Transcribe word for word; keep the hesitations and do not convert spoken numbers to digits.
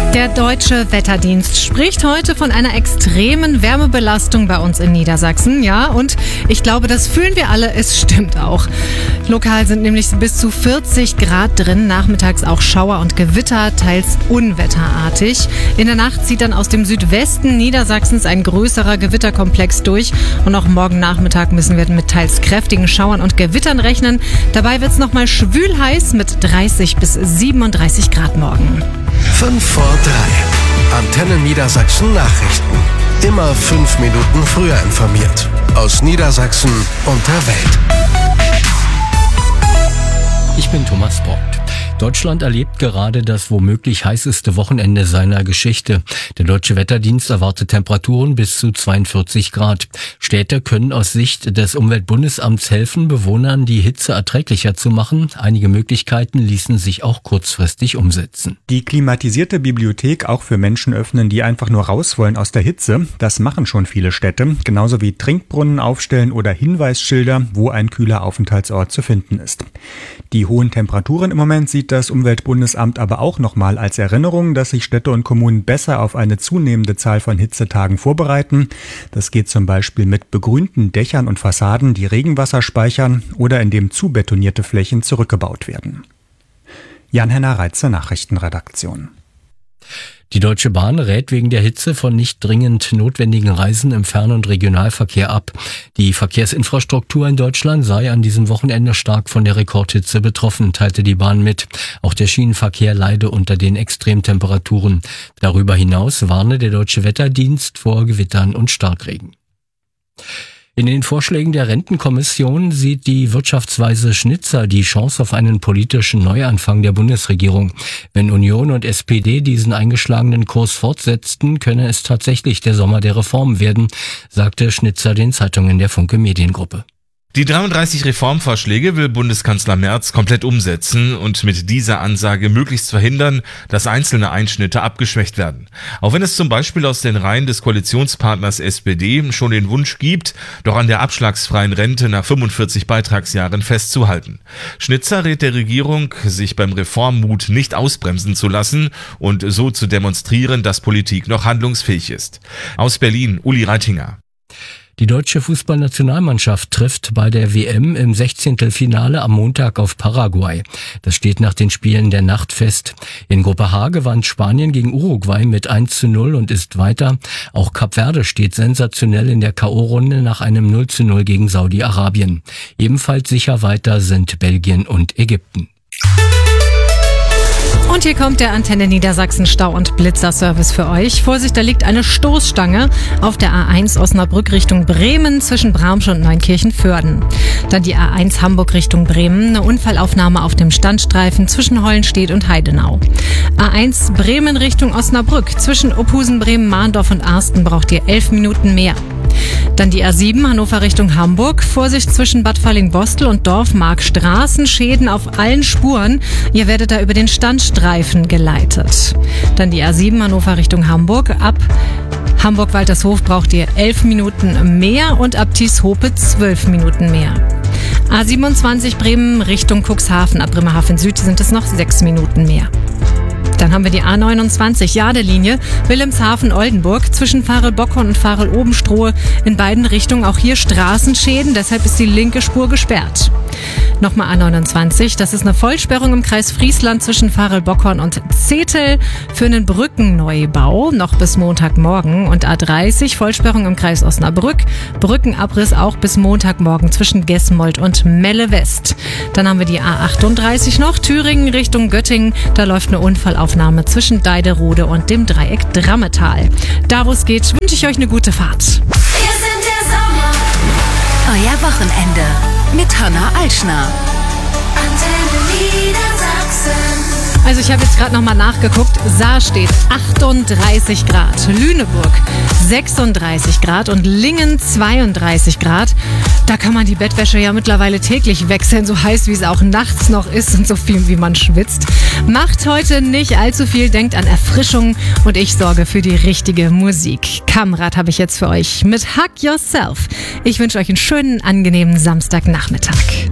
Der Deutsche Wetterdienst spricht heute von einer extremen Wärmebelastung bei uns in Niedersachsen. Ja, und ich glaube, das fühlen wir alle. Es stimmt auch. Lokal sind nämlich bis zu vierzig Grad drin. Nachmittags auch Schauer und Gewitter, teils unwetterartig. In der Nacht zieht dann aus dem Südwesten Niedersachsens ein größerer Gewitterkomplex durch. Und auch morgen Nachmittag müssen wir mit teils kräftigen Schauern und Gewittern rechnen. Dabei wird es nochmal schwül heiß mit dreißig bis siebenunddreißig Grad morgen. fünf vor drei. Antenne Niedersachsen Nachrichten. Immer fünf Minuten früher informiert. Aus Niedersachsen und der Welt. Ich bin Thomas Borgt. Deutschland erlebt gerade das womöglich heißeste Wochenende seiner Geschichte. Der Deutsche Wetterdienst erwartet Temperaturen bis zu zweiundvierzig Grad. Städte können aus Sicht des Umweltbundesamts helfen, Bewohnern die Hitze erträglicher zu machen. Einige Möglichkeiten ließen sich auch kurzfristig umsetzen. Die klimatisierte Bibliothek auch für Menschen öffnen, die einfach nur raus wollen aus der Hitze. Das machen schon viele Städte. Genauso wie Trinkbrunnen aufstellen oder Hinweisschilder, wo ein kühler Aufenthaltsort zu finden ist. Die hohen Temperaturen im Moment sieht das Umweltbundesamt aber auch nochmal als Erinnerung, dass sich Städte und Kommunen besser auf eine zunehmende Zahl von Hitzetagen vorbereiten. Das geht zum Beispiel mit begrünten Dächern und Fassaden, die Regenwasser speichern oder indem zubetonierte Flächen zurückgebaut werden. Jan-Henner Reitze, Nachrichtenredaktion. Die Deutsche Bahn rät wegen der Hitze von nicht dringend notwendigen Reisen im Fern- und Regionalverkehr ab. Die Verkehrsinfrastruktur in Deutschland sei an diesem Wochenende stark von der Rekordhitze betroffen, teilte die Bahn mit. Auch der Schienenverkehr leide unter den Extremtemperaturen. Darüber hinaus warne der Deutsche Wetterdienst vor Gewittern und Starkregen. In den Vorschlägen der Rentenkommission sieht die Wirtschaftsweise Schnitzer die Chance auf einen politischen Neuanfang der Bundesregierung. Wenn Union und S P D diesen eingeschlagenen Kurs fortsetzten, könne es tatsächlich der Sommer der Reformen werden, sagte Schnitzer den Zeitungen der Funke Mediengruppe. Die dreiunddreißig Reformvorschläge will Bundeskanzler Merz komplett umsetzen und mit dieser Ansage möglichst verhindern, dass einzelne Einschnitte abgeschwächt werden. Auch wenn es zum Beispiel aus den Reihen des Koalitionspartners S P D schon den Wunsch gibt, doch an der abschlagsfreien Rente nach fünfundvierzig Beitragsjahren festzuhalten. Schnitzer rät der Regierung, sich beim Reformmut nicht ausbremsen zu lassen und so zu demonstrieren, dass Politik noch handlungsfähig ist. Aus Berlin, Uli Reitinger. Die deutsche Fußballnationalmannschaft trifft bei der W M im Sechzehntelfinale am Montag auf Paraguay. Das steht nach den Spielen der Nacht fest. In Gruppe H gewann Spanien gegen Uruguay mit eins zu null und ist weiter. Auch Kap Verde steht sensationell in der K O-Runde nach einem null zu null gegen Saudi-Arabien. Ebenfalls sicher weiter sind Belgien und Ägypten. Und hier kommt der Antenne Niedersachsen Stau- und Blitzerservice für euch. Vorsicht, da liegt eine Stoßstange auf der A eins Osnabrück Richtung Bremen zwischen Bramsch und Neunkirchen-Vörden. Dann die A eins Hamburg Richtung Bremen, eine Unfallaufnahme auf dem Standstreifen zwischen Hollenstedt und Heidenau. A eins Bremen Richtung Osnabrück zwischen Ophusen, Bremen, Mahndorf und Arsten braucht ihr elf Minuten mehr. Dann die A sieben Hannover Richtung Hamburg. Vorsicht zwischen Bad Falling-Bostel und Dorfmark. Straßenschäden auf allen Spuren. Ihr werdet da über den Standstreifen geleitet. Dann die A sieben Hannover Richtung Hamburg. Ab Hamburg-Waltershof braucht ihr elf Minuten mehr und ab Thieshope zwölf Minuten mehr. A siebenundzwanzig Bremen Richtung Cuxhaven. Ab Bremerhaven Süd sind es noch sechs Minuten mehr. Dann haben wir die A neunundzwanzig Jadelinie Wilhelmshaven-Oldenburg zwischen Farel-Bockhorn und Farel-Obenstrohe in beiden Richtungen. Auch hier Straßenschäden, deshalb ist die linke Spur gesperrt. Nochmal A neunundzwanzig, das ist eine Vollsperrung im Kreis Friesland zwischen Farel-Bockhorn und Zetel für einen Brückenneubau, noch bis Montagmorgen. Und A dreißig, Vollsperrung im Kreis Osnabrück, Brückenabriss auch bis Montagmorgen zwischen Gesmold und Melle West. Dann haben wir die A achtunddreißig noch, Thüringen Richtung Göttingen, da läuft eine Unfallaufnahme zwischen Deiderode und dem Dreieck Drammetal. Da wo es geht, wünsche ich euch eine gute Fahrt. Wir sind der Sommer. Euer Wochenende mit Hanna Alschner. Antenne Niedersachsen. Also ich habe jetzt gerade nochmal nachgeguckt. Saar steht achtunddreißig Grad, Lüneburg sechsunddreißig Grad und Lingen zweiunddreißig Grad. Da kann man die Bettwäsche ja mittlerweile täglich wechseln, so heiß wie es auch nachts noch ist und so viel wie man schwitzt. Macht heute nicht allzu viel, denkt an Erfrischung und ich sorge für die richtige Musik. Kamrad habe ich jetzt für euch mit Hug Yourself. Ich wünsche euch einen schönen, angenehmen Samstagnachmittag.